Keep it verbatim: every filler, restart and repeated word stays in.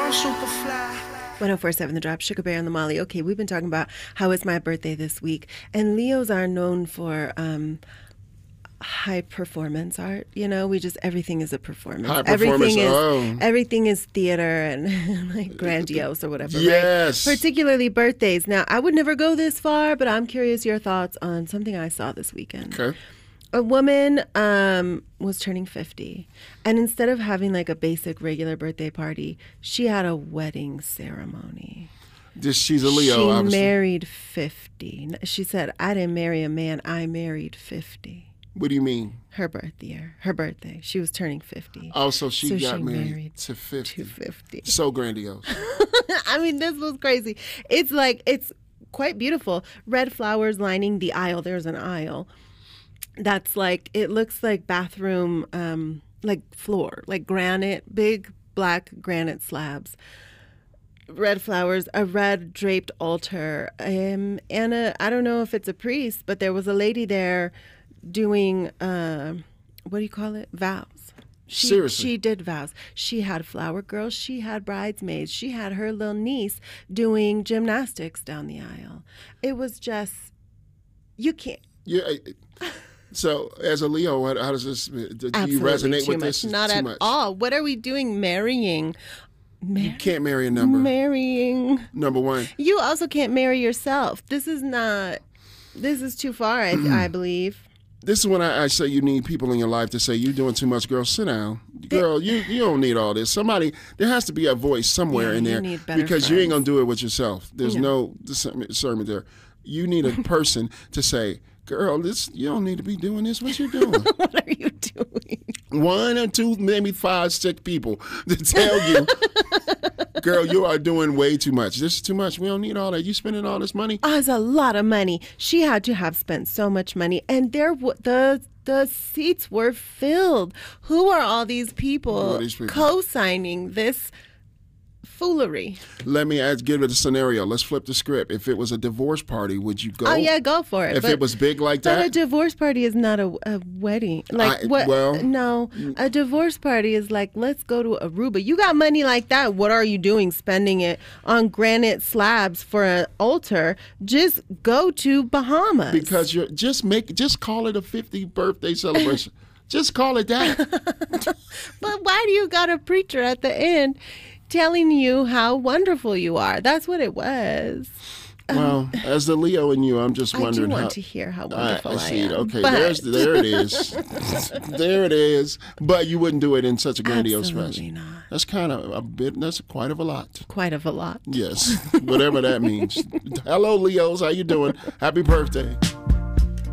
one oh four point seven The Drop, Sugar Bear and the Molly. Okay, we've been talking about how it's my birthday this week, and Leos are known for um, high performance art. You know, we just everything is a performance. High everything performance. is Oh. everything is theater and like grandiose or whatever. Yes. Right? Particularly birthdays. Now, I would never go this far, but I'm curious your thoughts on something I saw this weekend. Okay. A woman um, was turning fifty, and instead of having like a basic regular birthday party, she had a wedding ceremony. Just she's a Leo, She obviously. married fifty. She said, "I didn't marry a man. I married fifty." What do you mean? Her birth year, her birthday. She was turning fifty. Oh, so she So got she married, married to fifty. to fifty. So grandiose. I mean, this was crazy. It's like it's quite beautiful. Red flowers lining the aisle. There's an aisle. That's like, it looks like bathroom, um, like floor, like granite, big black granite slabs. Red flowers, a red draped altar. Um, and a, I don't know if it's a priest, but there was a lady there doing, uh, what do you call it? Vows. She, Seriously? She did vows. She had flower girls. She had bridesmaids. She had her little niece doing gymnastics down the aisle. It was just, you can't. Yeah. I- So, as a Leo, how, how does this? Do you Absolutely resonate too with much. this? Not too at much. all. What are we doing marrying? Mar- You can't marry a number. marrying. Number one. You also can't marry yourself. This is not, this is too far, I, I believe. This is when I, I say you need people in your life to say you're doing too much. Girl, sit down. Girl, you you don't need all this. Somebody, there has to be a voice somewhere Yeah, in you there need better because you ain't friends. gonna do it with yourself. There's No. no discernment there. You need a person to say, girl, this you don't need to be doing this. What you doing? What are you doing? One or two, maybe five, six people to tell you, girl, you are doing way too much. This is too much. We don't need all that. You spending all this money. Oh, it's a lot of money. She had to have spent so much money, and there w- the the seats were filled. Who are all these Who people, are these people? co-signing this foolery? Let me ask, give it a scenario. Let's flip the script. If it was a divorce party, would you go? Oh yeah, go for it. If But- it was big like But a that? divorce party is not a, a wedding. Like I- what? well- no, a divorce party is like, let's go to Aruba. You got money like that. What are you doing? Spending it on granite slabs for an altar? Just go to Bahamas. Because you're just make just call it a fiftieth birthday celebration. Just call it that. But why do you got a preacher at the end telling you how wonderful you are? That's what it was. Well, as the Leo in you, I'm just I do wondering want how. to hear how I, wonderful I I, see am. it. Okay, but there's there it is. There it is. But you wouldn't do it in such a grandiose Absolutely fashion. not. That's kind of a bit. That's quite of a lot. Quite of a lot. Yes, whatever that means. Hello, Leos. How you doing? Happy birthday.